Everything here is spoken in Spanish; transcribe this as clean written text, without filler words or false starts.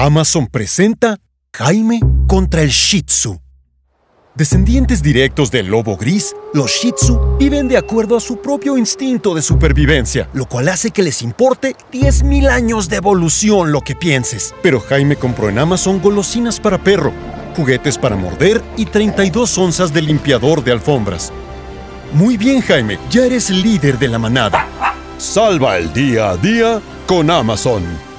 Amazon presenta Jaime contra el Shih Tzu. Descendientes directos del lobo gris, los Shih Tzu viven de acuerdo a su propio instinto de supervivencia, lo cual hace que les importe 10.000 años de evolución lo que pienses. Pero Jaime compró en Amazon golosinas para perro, juguetes para morder y 32 onzas de limpiador de alfombras. Muy bien, Jaime, ya eres líder de la manada. Salva el día a día con Amazon.